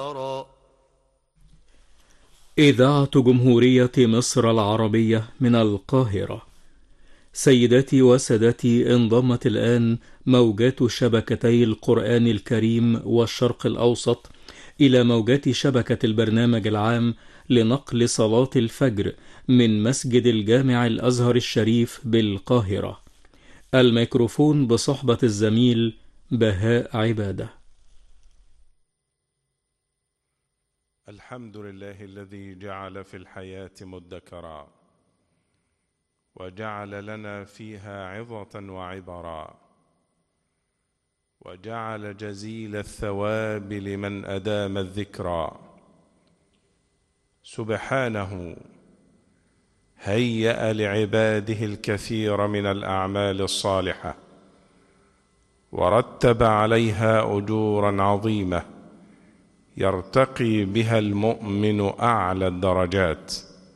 إذاعة جمهورية مصر العربية من القاهرة. سيداتي وسادتي، انضمت الآن موجات شبكتي القرآن الكريم والشرق الأوسط إلى موجات شبكة البرنامج العام لنقل صلاة الفجر من مسجد الجامع الأزهر الشريف بالقاهرة. الميكروفون بصحبة الزميل بهاء عبادة. الحمد لله الذي جعل في الحياة مدكرا وجعل لنا فيها عظة وعبرا وجعل جزيل الثواب لمن أدام الذكرى. سبحانه هيأ لعباده الكثير من الأعمال الصالحة ورتب عليها أجورا عظيمة يرتقي بها المؤمن أعلى الدرجات.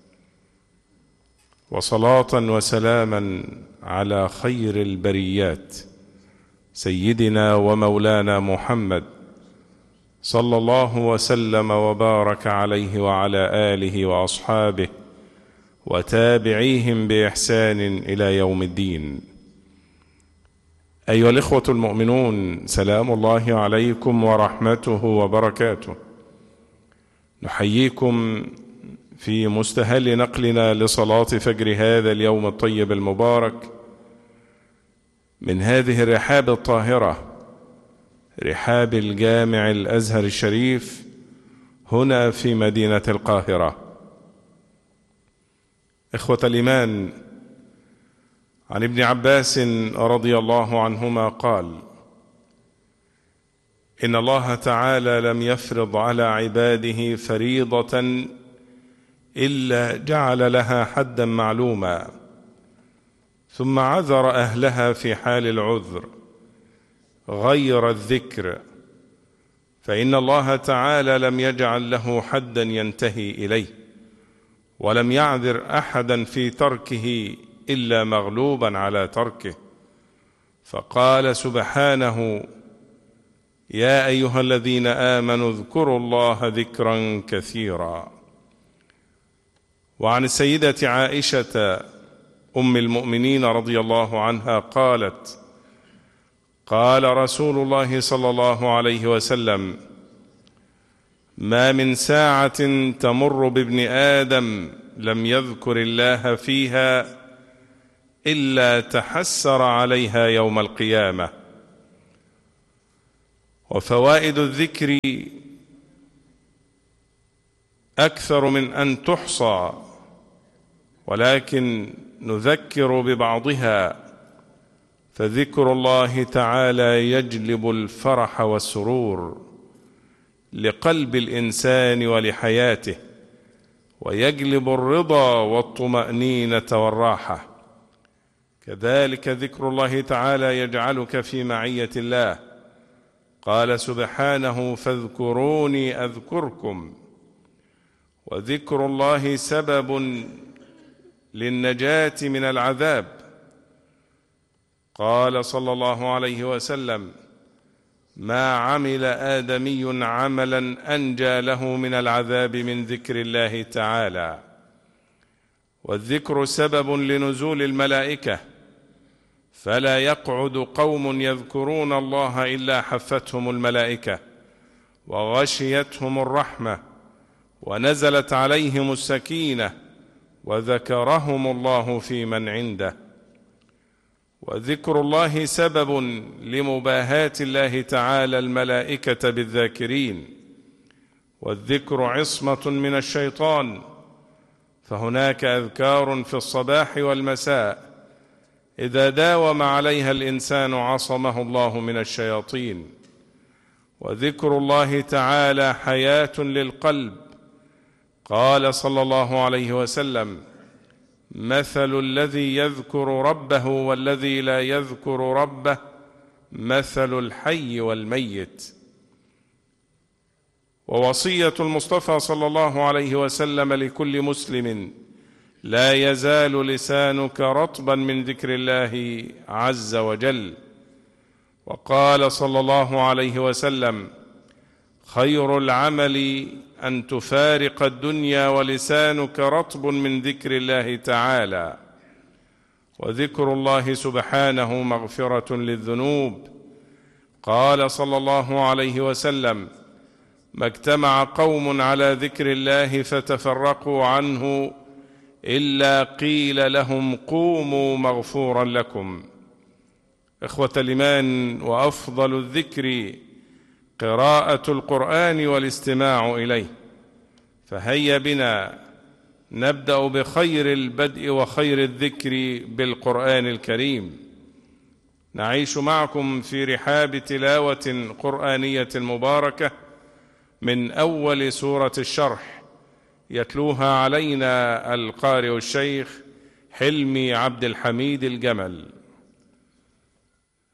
وصلاة وسلاما على خير البريات سيدنا ومولانا محمد صلى الله وسلم وبارك عليه وعلى آله وأصحابه وتابعيهم بإحسان إلى يوم الدين. أيها الإخوة المؤمنون، سلام الله عليكم ورحمته وبركاته. نحييكم في مستهل نقلنا لصلاة فجر هذا اليوم الطيب المبارك من هذه الرحاب الطاهرة، رحاب الجامع الأزهر الشريف هنا في مدينة القاهرة. إخوة الإيمان، عن ابن عباس رضي الله عنهما قال: إن الله تعالى لم يفرض على عباده فريضة إلا جعل لها حدا معلوما، ثم عذر أهلها في حال العذر غير الذكر، فإن الله تعالى لم يجعل له حدا ينتهي إليه، ولم يعذر أحدا في تركه إلا مغلوبا على تركه. فقال سبحانه: يا أيها الذين آمنوا اذكروا الله ذكرا كثيرا. وعن السيدة عائشة أم المؤمنين رضي الله عنها قالت: قال رسول الله صلى الله عليه وسلم: ما من ساعة تمر بابن آدم لم يذكر الله فيها إلا تحسر عليها يوم القيامة. وفوائد الذكر أكثر من أن تحصى، ولكن نذكر ببعضها. فذكر الله تعالى يجلب الفرح والسرور لقلب الإنسان ولحياته، ويجلب الرضا والطمأنينة والراحة. كذلك ذكر الله تعالى يجعلك في معية الله. قال سبحانه: فاذكروني أذكركم. وذكر الله سبب للنجاة من العذاب. قال صلى الله عليه وسلم: ما عمل آدمي عملا أنجى له من العذاب من ذكر الله تعالى. والذكر سبب لنزول الملائكة، فلا يقعد قوم يذكرون الله إلا حفتهم الملائكة وغشيتهم الرحمة ونزلت عليهم السكينة وذكرهم الله في من عنده. وذكر الله سبب لمباهاة الله تعالى الملائكة بالذاكرين. والذكر عصمة من الشيطان، فهناك أذكار في الصباح والمساء إذا داوم عليها الإنسان عصمه الله من الشياطين. وذكر الله تعالى حياة للقلب. قال صلى الله عليه وسلم: مثل الذي يذكر ربه والذي لا يذكر ربه مثل الحي والميت. ووصية المصطفى صلى الله عليه وسلم لكل مسلم: لا يزال لسانك رطبا من ذكر الله عز وجل. وقال صلى الله عليه وسلم: خير العمل أن تفارق الدنيا ولسانك رطب من ذكر الله تعالى، وذكر الله سبحانه مغفرة للذنوب. قال صلى الله عليه وسلم: ما اجتمع قوم على ذكر الله فتفرقوا عنه إلا قيل لهم قوموا مغفورا لكم. إخوة الإيمان، وأفضل الذكر قراءة القرآن والاستماع إليه، فهيا بنا نبدأ بخير البدء وخير الذكر بالقرآن الكريم. نعيش معكم في رحاب تلاوة قرآنية مباركة من أول سورة الشرح، يتلوها علينا القارئ الشيخ حلمي عبد الحميد الجمل.